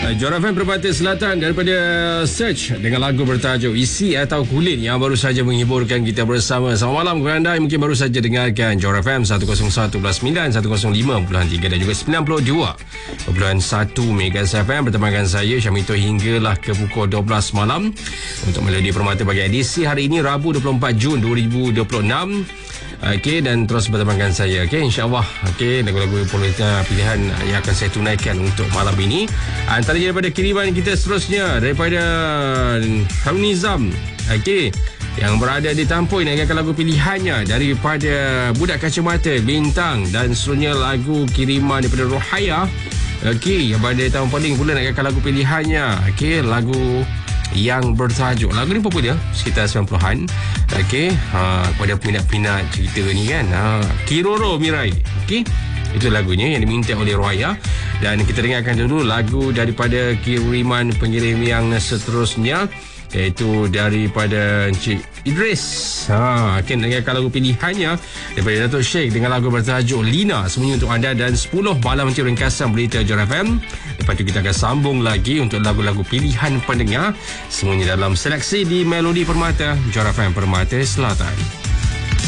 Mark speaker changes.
Speaker 1: Johor FM Permata Selatan daripada Search dengan lagu bertajuk Isi atau Kulit yang baru saja menghiburkan kita bersama. Selamat malam kepada anda yang mungkin baru saja dengarkan Johor FM 101.9, 105.3 dan juga 92.1 MHz FM bersama dengan saya Syamito hinggalah ke pukul 12 malam untuk Melodi Permata bagi edisi hari ini Rabu 24 Jun 2026. Okey, dan terus bersama dengan saya. Okey, insya-Allah. Okey, lagu-lagu pilihan yang akan saya tunaikan untuk malam ini. Antaranya daripada kiriman kita seterusnya daripada Harun Nizam. Okey, yang berada di Tampoi nak lagu pilihannya daripada Budak Kacamata Bintang, dan seterusnya lagu kiriman daripada Rohaya. Okey, yang berada di Tampoi pula nak lagu pilihannya. Okey, lagu yang bertajuk, lagu ni popular sekitar 90-an. Okey, kepada peminat-peminat cerita ni kan, Kiroro Mirai. Okey, itu lagunya yang diminta oleh Rohaya. Dan kita dengarkan dulu lagu daripada kiriman pengirim yang seterusnya, iaitu daripada Encik Idris. Akan dengarkan lagu pilihannya daripada Datuk Sheikh dengan lagu bertajuk Lina. Semuanya untuk anda dan 10 malam nanti ringkasan berita Johor FM. Lepas tu kita akan sambung lagi untuk lagu-lagu pilihan pendengar. Semuanya dalam seleksi di Melodi Permata Johor FM Permata Selatan.